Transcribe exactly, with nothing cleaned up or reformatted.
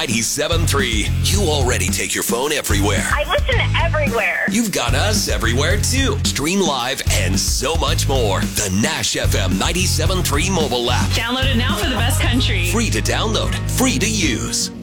ninety-seven point three. You already take your phone everywhere. I listen everywhere. You've got us everywhere too. Stream live and so much more. The Nash F M ninety-seven point three mobile app. Download it now for the best country. Free to download, free to use.